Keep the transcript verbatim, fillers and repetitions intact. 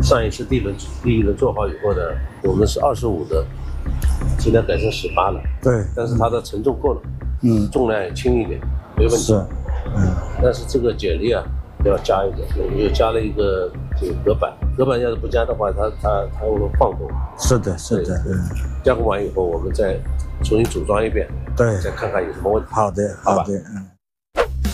上一次第一轮第一轮做好以后呢，我们是二十五的，现在改成十八了。 对， 但是它的承重够了， 嗯， 重量也轻一点，没问题。 是，嗯， 但是这个剪力啊要加一个，我们又加了一个这个隔板，隔板要是不加的话，它它它会晃动。 是的，是的，嗯， 加工完以后，我们再重新组装一遍， 对， 再看看有什么问题。 好的，好的，嗯。